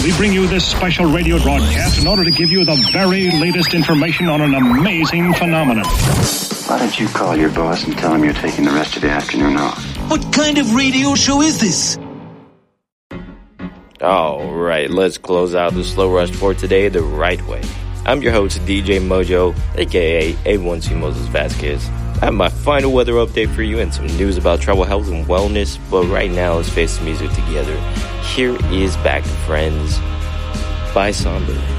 we bring you this special radio broadcast in order to give you the very latest information on an amazing phenomenon. Why don't you call your boss and tell him you're taking the rest of the afternoon off? What kind of radio show is this? Alright, let's close out the Slow Rush for today the right way. I'm your host, DJ Mojo, aka A1C Moses Vasquez. I have my final weather update for you and some news about travel, health, and wellness, but right now let's face the music together. Here is Back to Friends by Somber.